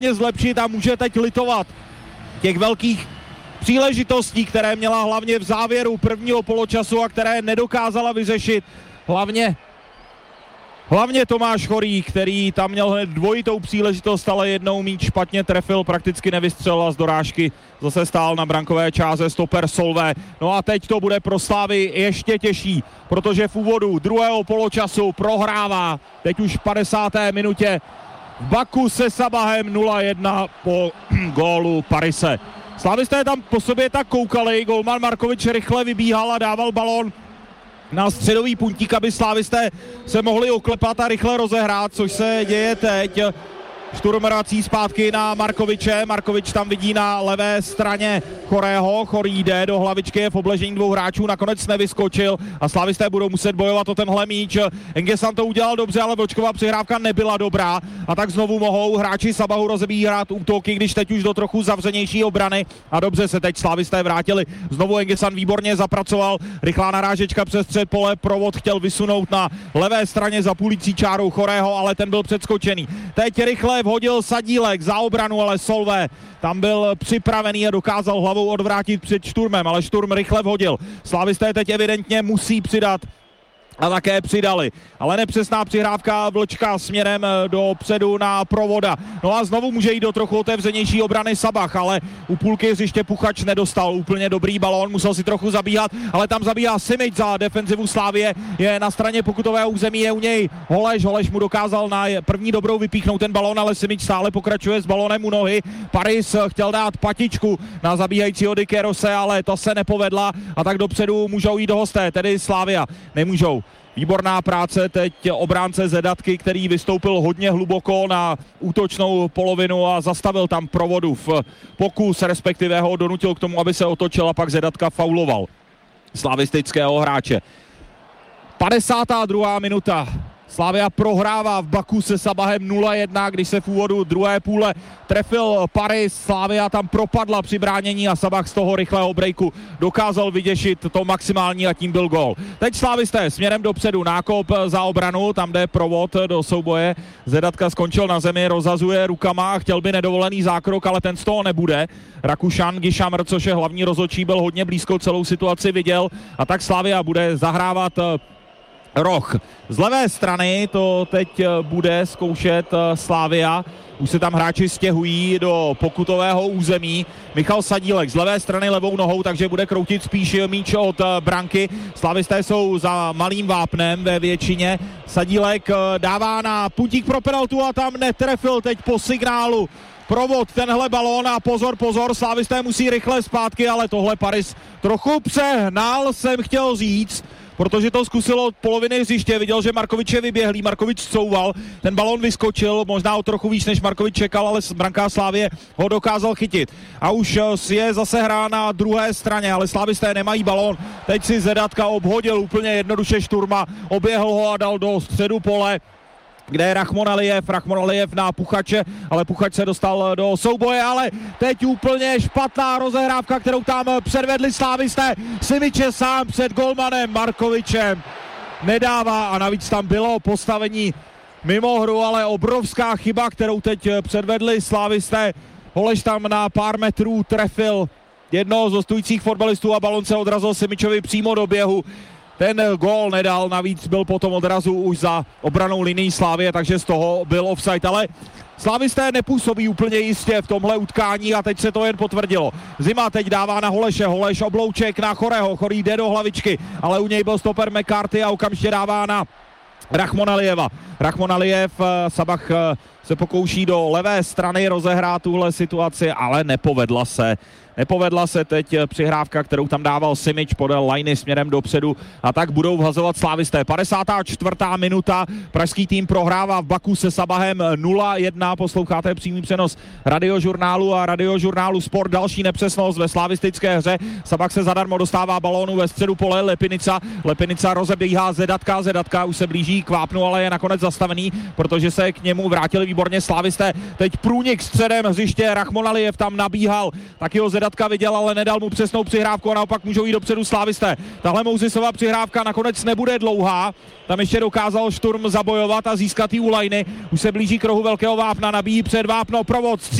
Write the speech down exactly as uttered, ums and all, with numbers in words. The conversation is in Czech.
zlepšit a může teď litovat těch velkých příležitostí, které měla hlavně v závěru prvního poločasu a které nedokázala vyřešit. Hlavně, hlavně Tomáš Chorý, který tam měl hned dvojitou příležitost, ale jednou míč špatně trefil, prakticky nevystřelil a z dorážky zase stál na brankové čáře stoper Solvé. No a teď to bude pro Slávy ještě těžší, protože v úvodu druhého poločasu prohrává teď už v padesáté minutě v Baku se Sabahem nula jedna po gólu Parise. Slavisté tam po sobě tak koukali, golman Markovič rychle vybíhal a dával balón na středový puntík, aby slávisté se mohli oklepat a rychle rozehrát, což se děje teď. Šturm vrací zpátky na Markoviče, Markovič tam vidí na levé straně Chorého, Chorý jde do hlavičky, je v obležení dvou hráčů, nakonec nevyskočil a slávisté budou muset bojovat o tenhle míč. Engesan to udělal dobře, ale Vlčková přihrávka nebyla dobrá a tak znovu mohou hráči Sabahu rozebírat útoky, když teď už do trochu zavřenější obrany a dobře se teď slávisté vrátili. Znovu Engesan výborně zapracoval, rychlá narážečka přes střed pole, provod chtěl vysunout na levé straně za půlící čárou Chorého, ale ten byl předskočený. Teď rychle vhodil Sadílek za obranu, ale Solvé tam byl připravený a dokázal hlavou odvrátit před Šturmem, ale Šturm rychle vhodil. Slávisté teď evidentně musí přidat a také přidali, ale nepřesná přihrávka Vlčka směrem dopředu na Provoda. No a znovu může jít do trochu otevřenější obrany Sabah, ale u půlky hřiště Puchač nedostal úplně dobrý balón, musel si trochu zabíhat, ale tam zabíhá Simič za defenzivu Slávie, je na straně pokutového území, je u něj Holeš, Holeš mu dokázal na první dobrou vypíchnout ten balón, ale Simič stále pokračuje s balónem u nohy. Paris chtěl dát patičku na zabíhajícího Dikerose, ale to se nepovedla a tak dopředu můžou jít do hosté, tedy Slavia nemůžou. Výborná práce teď obránce Zedatky, který vystoupil hodně hluboko na útočnou polovinu a zastavil tam Provodův pokus, respektive ho donutil k tomu, aby se otočil a pak Zedatka fauloval slavistického hráče. padesátá druhá minuta. Slavia prohrává v Baku se Sabahem nula jedna, když se v úvodu druhé půle trefil Paris. Slavia tam propadla při bránění a Sabah z toho rychlého breaku dokázal vyděšit to maximální a tím byl gól. Teď slavisté směrem dopředu, nákop za obranu, tam jde Provod do souboje. Zedatka skončil na zemi, rozhazuje rukama a chtěl by nedovolený zákrok, ale ten z toho nebude. Rakušan Gišamr, což je hlavní rozhodčí, byl hodně blízko, celou situaci viděl a tak Slavia bude zahrávat roh. Z levé strany to teď bude zkoušet Slavia. Už se tam hráči stěhují do pokutového území. Michal Sadílek z levé strany levou nohou, takže bude kroutit spíš míč od branky. Slavisté jsou za malým vápnem ve většině. Sadílek dává na puntík pro penaltu a tam netrefil teď po signálu Provod tenhle balón a pozor, pozor, slávisté musí rychle zpátky, ale tohle Paris trochu přehnal, jsem chtěl říct, protože to zkusilo od poloviny hřiště, viděl, že Markovič je vyběhlý, Markovič couval, ten balón vyskočil, možná o trochu víc, než Markovič čekal, ale brankář Slávie ho dokázal chytit. A už je zase hrá na druhé straně, ale slávisté nemají balón, teď si Zedatka obhodil úplně jednoduše Šturma, oběhl ho a dal do středu pole, kde je Rachmon Alijev, Rachmon Alijev na Puchače, ale Puchač se dostal do souboje, ale teď úplně špatná rozehrávka, kterou tam předvedli slávisté. Simiče sám před golmanem Markovičem nedává a navíc tam bylo postavení mimo hru, ale obrovská chyba, kterou teď předvedli slávisté. Holeš tam na pár metrů trefil jednoho z hostujících fotbalistů a balon se odrazil Simičovi přímo do běhu. Ten gól nedal, navíc byl potom odrazu už za obranou linií Slávie, takže z toho byl offside, ale slávisté nepůsobí úplně jistě v tomhle utkání a teď se to jen potvrdilo. Zima teď dává na Holeše, Holeš oblouček na Chorého, Chorý jde do hlavičky, ale u něj byl stoper McCarthy a okamžitě dává na Rachmon Alijeva. Rachmon Alijev, Sabah se pokouší do levé strany rozehrát tuhle situaci, ale nepovedla se. Nepovedla se teď přihrávka, kterou tam dával Simič podél lajny směrem dopředu a tak budou vhazovat slávisté. padesátá čtvrtá minuta, pražský tým prohrává v Baku se Sabahem nula jedna, posloucháte přímý přenos Radiožurnálu a Radiožurnálu Sport, další nepřesnost ve slavistické hře. Sabah se zadarmo dostává balónu ve středu pole, Lepinica, Lepinica rozebíhá Zedatka, Zedatka už se blíží k vápnu, ale je nakonec zastavený, protože se k němu vrátili výborně slávisté. Teď průnik středem hřiště, Rachmon Alijev tam nabíhal, taky ho Zedatka viděl, ale nedal mu přesnou přihrávku a naopak můžou jít dopředu slávisté. Tahle Mouzisova přihrávka nakonec nebude dlouhá, tam ještě dokázal Šturm zabojovat a získat ji u lajny. Už se blíží k rohu Velkého Vápna, nabíjí před Vápno, provod,